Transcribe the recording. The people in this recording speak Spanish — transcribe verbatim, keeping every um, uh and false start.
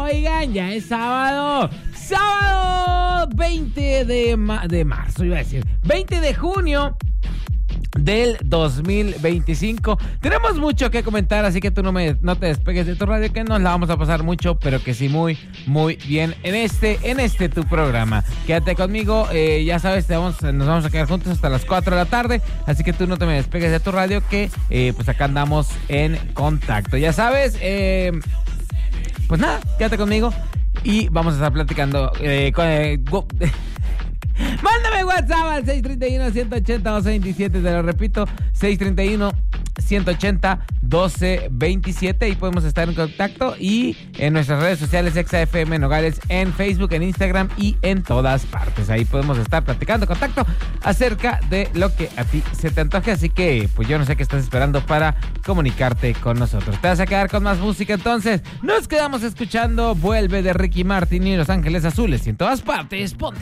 oigan, ya es sábado. Sábado veinte de, ma- de marzo, iba a decir. veinte de junio del dos mil veinticinco. Tenemos mucho que comentar, así que tú no, me, no te despegues de tu radio, que nos la vamos a pasar mucho, pero que sí muy, muy bien en este, en este tu programa. Quédate conmigo, eh, ya sabes, te vamos, nos vamos a quedar juntos hasta las cuatro de la tarde, así que tú no te me despegues de tu radio, que eh, pues acá andamos en contacto. Ya sabes, eh, pues nada, quédate conmigo y vamos a estar platicando eh, con... Eh, go- Mándame WhatsApp al seis tres uno, uno ocho cero, uno dos dos siete. Te lo repito, seis tres uno, uno ocho cero, uno dos dos siete. Y podemos estar en contacto. Y en nuestras redes sociales, Exa F M Nogales, en Facebook, en Instagram y en todas partes. Ahí podemos estar platicando, contacto acerca de lo que a ti se te antoje. Así que, pues yo no sé qué estás esperando para comunicarte con nosotros. Te vas a quedar con más música, entonces nos quedamos escuchando Vuelve de Ricky Martin y Los Ángeles Azules. Y en todas partes, ponte.